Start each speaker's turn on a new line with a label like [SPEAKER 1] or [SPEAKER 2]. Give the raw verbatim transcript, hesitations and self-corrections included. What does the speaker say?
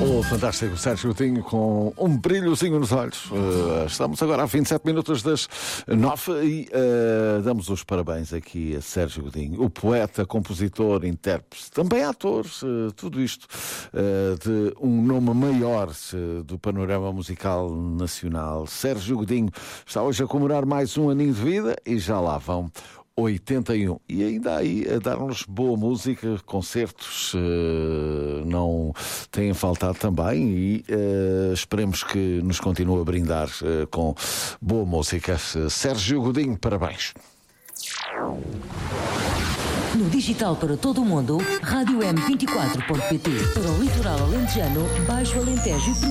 [SPEAKER 1] O fantástico Sérgio Godinho com um brilhozinho nos olhos. Uh, estamos agora a vinte e sete minutos das nove e uh, damos os parabéns aqui a Sérgio Godinho, o poeta, compositor, intérprete, também ator, uh, tudo isto uh, de um nome maior uh, do panorama musical nacional. Sérgio Godinho está hoje a comemorar mais um aninho de vida e já lá vão oitenta e um. E ainda aí a dar-nos boa música, concertos uh, não têm faltado também e uh, esperemos que nos continue a brindar uh, com boa música. Sérgio Godinho, parabéns.
[SPEAKER 2] No digital para todo o mundo, rádio m vinte e quatro ponto pt. Para o litoral alentejano, Baixo Alentejo e